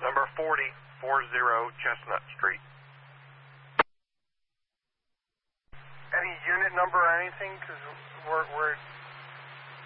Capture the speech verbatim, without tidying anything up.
number forty, four zero Chestnut Street. Any unit number or anything? Because we're, we're